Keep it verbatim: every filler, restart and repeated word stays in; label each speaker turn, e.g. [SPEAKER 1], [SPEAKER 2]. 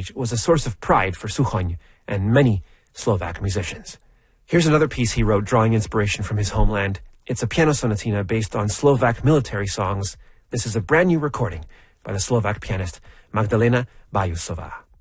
[SPEAKER 1] stage was a source of pride for Suchon and many Slovak musicians. Here's another piece he wrote drawing inspiration from his homeland. It's a piano sonatina based on Slovak military songs. This is a brand new recording by the Slovak pianist Magdalena Bajusová.